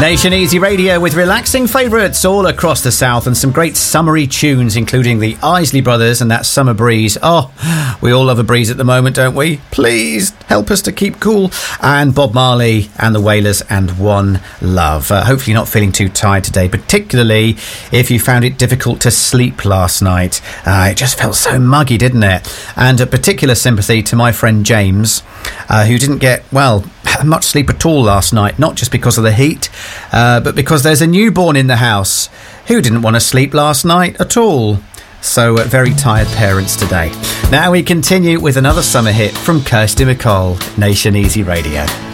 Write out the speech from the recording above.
Nation Easy Radio with relaxing favourites all across the south and some great summery tunes, including the Isley Brothers and that Summer Breeze. Oh, we all love a breeze at the moment, don't we? Please help us to keep cool. And Bob Marley and the Wailers and One Love. Hopefully you're not feeling too tired today, particularly if you found it difficult to sleep last night. It just felt so muggy, didn't it? And a particular sympathy to my friend James, who didn't get, well, much sleep at all last night, not just because of the heat, but because there's a newborn in the house who didn't want to sleep last night at all. So very tired parents today. Now we continue with another summer hit from Kirsty MacColl, Nation Easy Radio.